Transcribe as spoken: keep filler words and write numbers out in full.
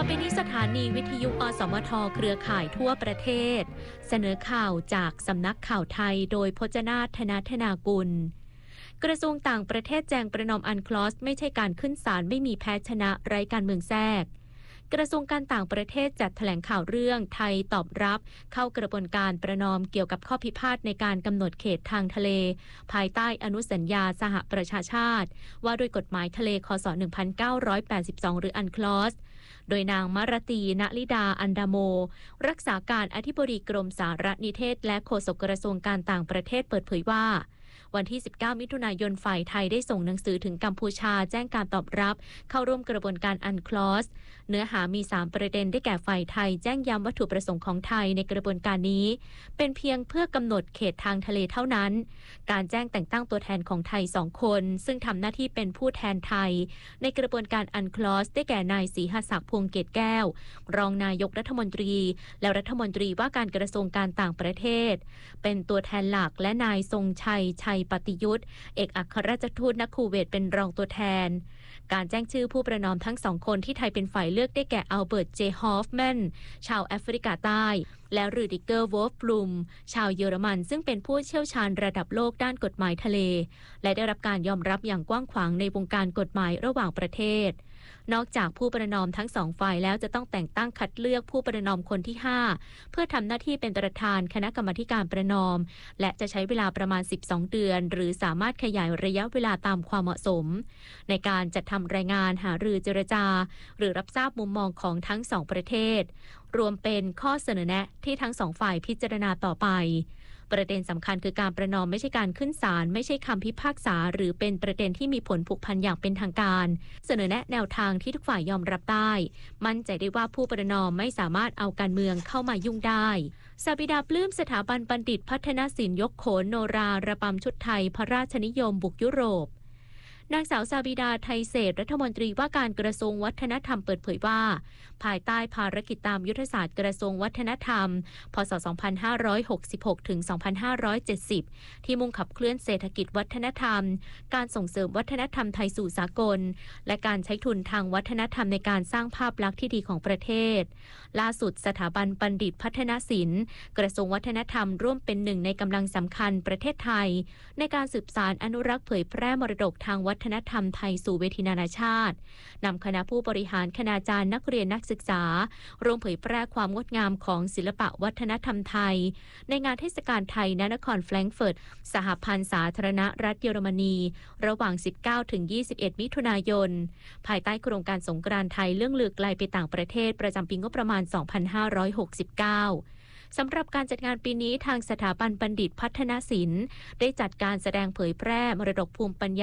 ไปนี้สถานีวิทยุอสมทเครือข่ายทั่วประเทศเสนอข่าวจากสำนักข่าวไทยโดยพจนาถ ธนธนากุลกระทรวงต่างประเทศแจงประนอมอันคลอสไม่ใช่การขึ้นศาลไม่มีแพ้ชนะไร้การเมืองแทรกกระทรวงการต่างประเทศจัดแถลงข่าวเรื่องไทยตอบรับเข้ากระบวนการประนอมเกี่ยวกับข้อพิพาทในการกำหนดเขตทางทะเลภายใต้อนุสัญญาสหประชาชาติว่าด้วยกฎหมายทะเลคศหนึ่งพันเก้าร้อยแปดสิบสองหรืออันคลอสโดยนางมรตีณลิดาอันดาโมรักษาการอธิบดีกรมสารนิเทศและโฆษกกระทรวงการต่างประเทศเปิดเผยว่าวันที่สิบเก้ามิถุนายนฝ่ายไทยได้ส่งหนังสือถึงกัมพูชาแจ้งการตอบรับเข้าร่วมกระบวนการอันคลอสเนื้อหามีสามประเด็นได้แก่ฝ่ายไทยแจ้งย้ำวัตถุประสงค์ของไทยในกระบวนการนี้เป็นเพียงเพื่อกำหนดเขตทางทะเลเท่านั้นการแจ้งแต่งตั้งตัวแทนของไทยสองคนซึ่งทำหน้าที่เป็นผู้แทนไทยในกระบวนการอันคลอสได้แก่นายศรีหศักดิ์พวงเกตแก้วรองนายกรัฐมนตรีและรัฐมนตรีว่าการกระทรวงการต่างประเทศเป็นตัวแทนหลักและนายทรงชัยชัยปฏิยุทธเอกอัครราชทูตณคูเวตเป็นรองตัวแทนการแจ้งชื่อผู้ประนอมทั้งสองคนที่ไทยเป็นฝ่ายเลือกได้แก่อัลเบิร์ตเจฮอฟแมนชาวแอฟริกาใต้และรูดิเกอร์วอล์ฟบลูมชาวเยอรมันซึ่งเป็นผู้เชี่ยวชาญระดับโลกด้านกฎหมายทะเลและได้รับการยอมรับอย่างกว้างขวางในวงการกฎหมายระหว่างประเทศนอกจากผู้ประนอมทั้งสองฝ่ายแล้วจะต้องแต่งตั้งคัดเลือกผู้ประนอมคนที่ห้าเพื่อทำหน้าที่เป็นประธานคณะกรรมาการประนอมและจะใช้เวลาประมาณสิบสองเดือนหรือสามารถขยายระยะเวลาตามความเหมาะสมในการจัดทำรายงานหารือเจรจาหรือรับทราบมุมมองของทั้งสองประเทศรวมเป็นข้อเสนอแนะที่ทั้งสองฝ่ายพิจารณาต่อไปประเด็นสำคัญคือการประนอมไม่ใช่การขึ้นศาลไม่ใช่คำพิพากษาหรือเป็นประเด็นที่มีผลผูกพันอย่างเป็นทางการเสนอแนะแนวทางที่ทุกฝ่ายยอมรับได้มั่นใจได้ว่าผู้ประนอมไม่สามารถเอาการเมืองเข้ามายุ่งได้สบิดาปลื้มสถาบันบัณฑิตพัฒนศิลป์ยกโขนโนราระบำชุดไทยพระราชนิยมบุกยุโรปนางสาวซาบิดาไทยเศรษฐ์รัฐมนตรีว่าการกระทรวงวัฒนธรรมเปิดเผยว่าภายใต้ภารกิจตามยุทธศาสตร์กระทรวงวัฒนธรรมพ.ศ. สองพันห้าร้อยหกสิบหก ถึง สองพันห้าร้อยเจ็ดสิบที่มุ่งขับเคลื่อนเศรษฐกิจวัฒนธรรมการส่งเสริมวัฒนธรรมไทยสู่สากลและการใช้ทุนทางวัฒนธรรมในการสร้างภาพลักษณ์ที่ดีของประเทศล่าสุดสถาบันบัณฑิตพัฒนศิลป์กระทรวงวัฒนธรรมร่วมเป็นหนึ่งในกำลังสำคัญประเทศไทยในการสืบสานอนุรักษ์เผยแพร่มรดกทางวัฒนธรรมไทยสู่เวทีนานาชาตินำคณะผู้บริหารคณาจารย์นักเรียนนักศึกษาร่วมเผยแพร่ความงดงามของศิลปะวัฒนธรรมไทยในงานเทศกาลไทยณนครแฟรงก์เฟิร์ตสหพันธ์สาธารณรัฐเยอรมนีระหว่าง สิบเก้า ถึง ยี่สิบเอ็ด มิถุนายนภายใต้โครงการสงกรานต์ไทยเรื่องลือไกลไปต่างประเทศประจำปีงบประมาณ สองพันห้าร้อยหกสิบเก้าสำหรับการจัดงานปีนี้ทางสถาบันบัณฑิตพัฒนศิลป์ได้จัดการแสดงเผยแพร่มรดกภูมิปัญญา